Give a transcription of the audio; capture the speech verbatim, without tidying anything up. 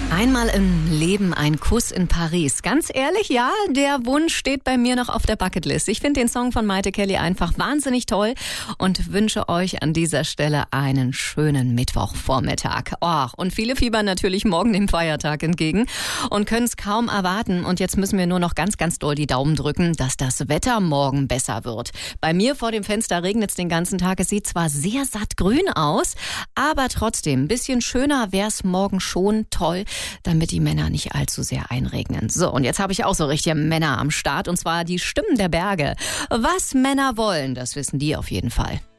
Einmal im Leben ein Kuss in Paris. Ganz ehrlich, ja, der Wunsch steht bei mir noch auf der Bucketlist. Ich finde den Song von Mayte Kelly einfach wahnsinnig toll und wünsche euch an dieser Stelle einen schönen Mittwochvormittag. Oh, und viele fiebern natürlich morgen dem Feiertag entgegen und können es kaum erwarten. Und jetzt müssen wir nur noch ganz, ganz doll die Daumen drücken, dass das Wetter morgen besser wird. Bei mir vor dem Fenster regnet es den ganzen Tag. Es sieht zwar sehr sattgrün aus, aber trotzdem ein bisschen schöner wäre es morgen schon. Toll, damit die Männer nicht allzu sehr einregnen. So, und jetzt habe ich auch so richtige Männer am Start, und zwar die Stimmen der Berge. Was Männer wollen, das wissen die auf jeden Fall.